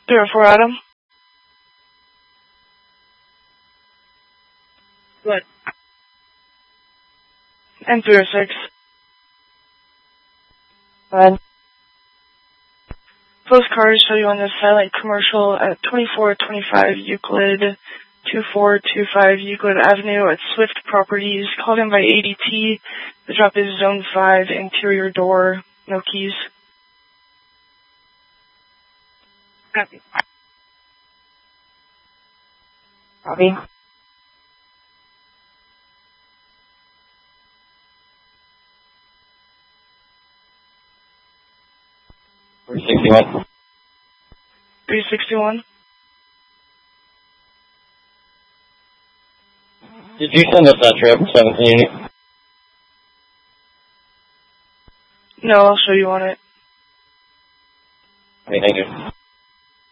304 Adam. What? And 306. Fine. Both cars show you on the Silent Commercial at 2425 Euclid, 2425 Euclid Avenue at Swift Properties. Called in by ADT. The drop is Zone 5, interior door, no keys. Copy. Copy. We're 61. 361. Did you send us that trip, 17 unit? No, I'll show you on it. Okay, thank you.